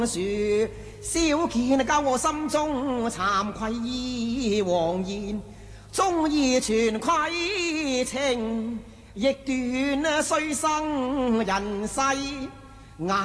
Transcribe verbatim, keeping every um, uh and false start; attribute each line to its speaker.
Speaker 1: 樹少見，教我心中慚愧妄言，忠義全虧情，亦斷須生人世。